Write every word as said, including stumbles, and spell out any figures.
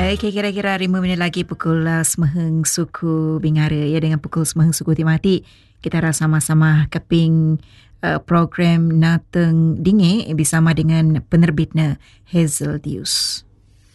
Okey, kira-kira lima minit lagi pukul uh, semeheng suku Bingara ya, dengan pukul semeheng suku Timati. Kita dah sama-sama keping uh, program Nateng Dinge bersama dengan penerbitnya Hazel Dius.